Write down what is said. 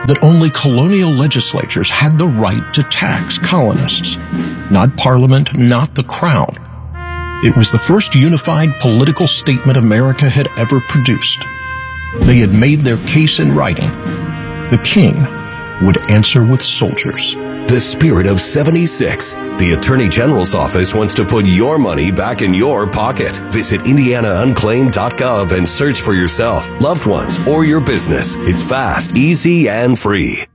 that only colonial legislatures had the right to tax colonists. Not Parliament, not the Crown. It was the first unified political statement America had ever produced. They had made their case in writing. The king would answer with soldiers. The spirit of 76. The Attorney General's office wants to put your money back in your pocket. Visit IndianaUnclaimed.gov and search for yourself, loved ones, or your business. It's fast, easy, and free.